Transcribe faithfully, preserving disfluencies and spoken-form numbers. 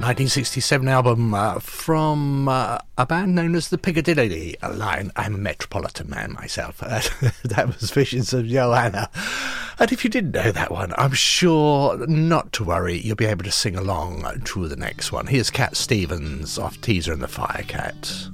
nineteen sixty-seven album uh, from uh, a band known as the Piccadilly Line. I'm a Metropolitan man myself. Uh, that was Visions of Johanna. And if you didn't know that one, I'm sure not to worry, you'll be able to sing along to the next one. Here's Cat Stevens off Teaser and the Firecat.